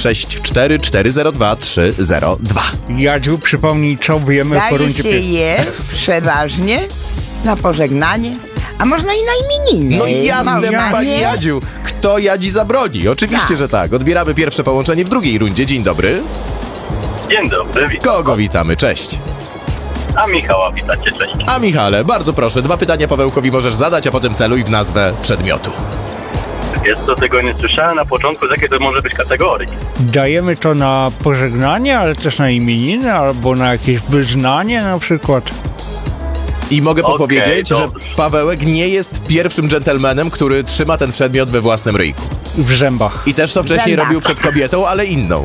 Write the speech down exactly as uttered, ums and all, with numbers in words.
sześć cztery cztery zero dwa trzy zero dwa. Jadziu, przypomnij, co wiemy po Daje rundzie się pier- je przeważnie na pożegnanie, a można i na imieniny. No i jasne, Można, pani nie? Jadziu. Kto jadzi zabroni? Oczywiście, Tak. że tak. Odbieramy pierwsze połączenie w drugiej rundzie. Dzień dobry. Dzień dobry, witam. Kogo witamy? Cześć. A Michała witacie, cześć. A Michale, bardzo proszę, dwa pytania Pawełkowi możesz zadać, a potem celuj w nazwę przedmiotu. Wiesz co, tego nie słyszałem na początku, z jakiej to może być kategorii. Dajemy to na pożegnanie, ale też na imieniny, albo na jakieś wyznanie na przykład. I mogę Okej, podpowiedzieć, że dobrze. Pawełek nie jest pierwszym dżentelmenem, który trzyma ten przedmiot we własnym ryjku. W zębach. I też to wcześniej Zębaka. robił przed kobietą, ale inną.